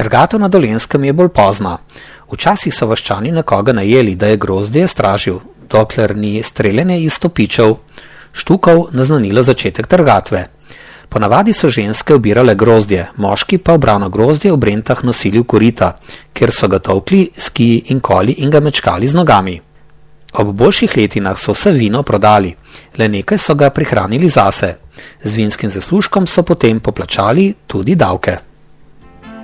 Trgatev na Dolenjskem je bolj pozna. Včasih so vaščani nekoga najeli, da je grozdje stražil, dokler ni streljanje iz topičev štukov naznanilo začetek trgatve. Ponavadi so ženske obirale grozdje, moški pa obrano grozdje v brentah nosili v korita, kjer so ga tolkli s kiji in koli in ga mečkali z nogami. Ob boljših letinah so vse vino prodali, le nekaj so ga prihranili zase. Z vinskim zaslužkom so potem poplačali tudi davke.